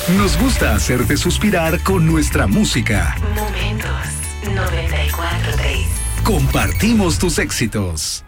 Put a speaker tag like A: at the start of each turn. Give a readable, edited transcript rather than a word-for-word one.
A: Nos gusta hacerte suspirar con nuestra música.
B: Momentos 94.3.
A: Compartimos tus éxitos.